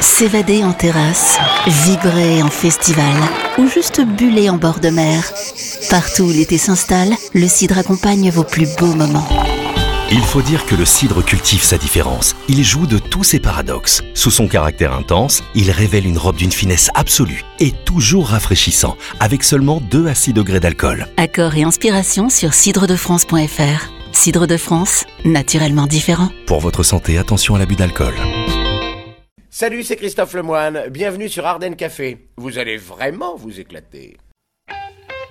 S'évader en terrasse, vibrer en festival ou juste buller en bord de mer. Partout où l'été s'installe, le cidre accompagne vos plus beaux moments. Il faut dire que le cidre cultive sa différence. Il joue de tous ses paradoxes. Sous son caractère intense, il révèle une robe d'une finesse absolue et toujours rafraîchissant, avec seulement 2 à 6 degrés d'alcool. Accords et inspiration sur cidredefrance.fr. Cidre de France, naturellement différent. Pour votre santé, attention à l'abus d'alcool. Salut, c'est Christophe Lemoine. Bienvenue sur Ardenne Café. Vous allez vraiment vous éclater.